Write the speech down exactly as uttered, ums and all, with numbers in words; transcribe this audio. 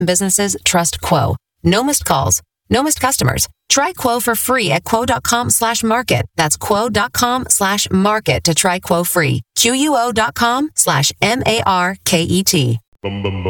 businesses trust Quo. No missed calls, no missed customers. Try Quo for free at quo.com slash market. That's quo.com slash market to try Quo free. Q U O dot com slash M A R K E T.